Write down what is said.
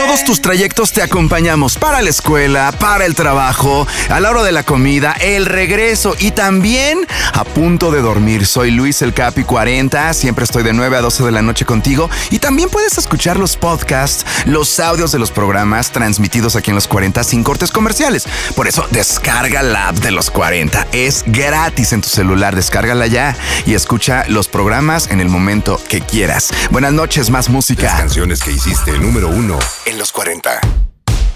todos tus trayectos te acompañamos para la escuela, para el trabajo, a la hora de la comida, el regreso y también a punto de dormir. Soy Luis el Capi 40, siempre estoy de 9 a 12 de la noche contigo y también puedes escuchar los podcasts, los audios de los programas transmitidos aquí en Los 40 sin cortes comerciales. Por eso descarga la app de Los 40, es gratis en tu celular, descárgala ya y escucha los programas en el momento que quieras. Buenas noches, más música. Las canciones que hiciste número 1 en Los 40.